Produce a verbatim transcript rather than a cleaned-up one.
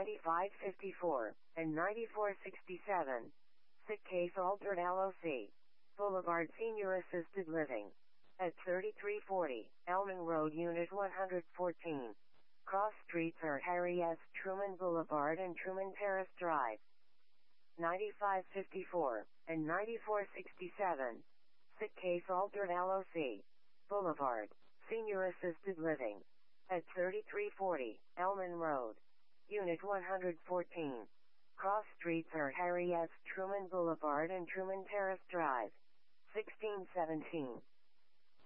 ninety-five fifty-four, and ninety-four sixty-seven. Sick case altered L O C. Boulevard Senior Assisted Living. At thirty-three forty, Elman Road Unit one hundred fourteen. Cross streets are Harry S. Truman Boulevard and Truman Terrace Drive. ninety-five fifty-four, and ninety-four sixty-seven. Sick case altered L O C. Boulevard, Senior Assisted Living. At thirty-three forty, Elman Road. Unit one hundred fourteen. Cross streets are Harry S. Truman Boulevard and Truman Terrace Drive. sixteen seventeen.